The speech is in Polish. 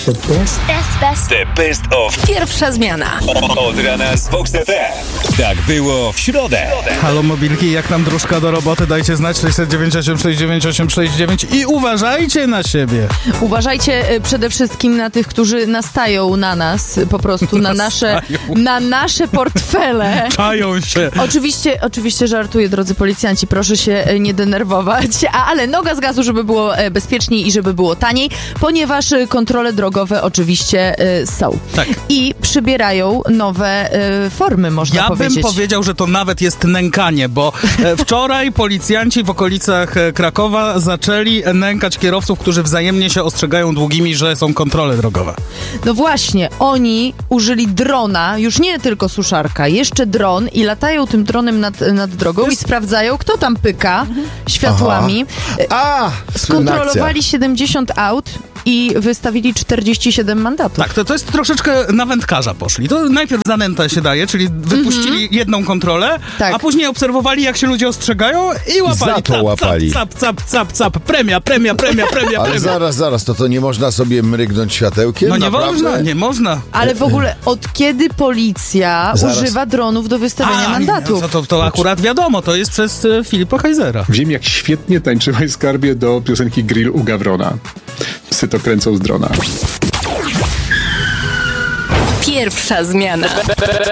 The best of Pierwsza zmiana. Od rana z Vox FM. Tak było w środę. Halo mobilki, jak nam dróżka do roboty? Dajcie znać 698 698 69 i uważajcie na siebie. Uważajcie przede wszystkim na tych, którzy nastają na nas, po prostu na nasze portfele. Czają się. Oczywiście żartuję, drodzy policjanci, proszę się nie denerwować, ale noga z gazu, żeby było bezpieczniej i żeby było taniej, ponieważ kontrole drogowe oczywiście są. Tak. I przybierają nowe formy, można powiedzieć. Ja bym powiedział, że to nawet jest nękanie, bo wczoraj policjanci w okolicach Krakowa zaczęli nękać kierowców, którzy wzajemnie się ostrzegają długimi, że są kontrole drogowe. No właśnie, oni użyli drona, już nie tylko suszarka, jeszcze dron i latają tym dronem nad drogą i sprawdzają, kto tam pyka światłami. Skontrolowali 70 aut i wystawili 47 mandatów. Tak, to jest troszeczkę na wędkarza poszli. To najpierw zanętę się daje, czyli wypuścili jedną kontrolę, tak. A później obserwowali, jak się ludzie ostrzegają i łapali. Za to łapali. Premia. Ale zaraz, to nie można sobie mrygnąć światełkiem? No Naprawdę? nie można. Ale w ogóle od kiedy policja używa dronów do wystawiania mandatów? To akurat wiadomo, to jest przez Filipa Heisera. Wiem, jak świetnie tańczyłeś, skarbie, do piosenki Grill u Gawrona. Psy to kręcą z drona. Pierwsza zmiana.